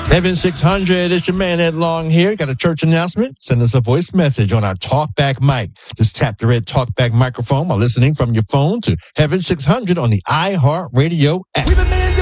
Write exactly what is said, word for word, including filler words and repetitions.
Heaven six hundred, it's your man Ed Long here. Got a church announcement? Send us a voice message on our TalkBack mic. Just tap the red TalkBack microphone while listening from your phone to Heaven six hundred on the iHeartRadio app.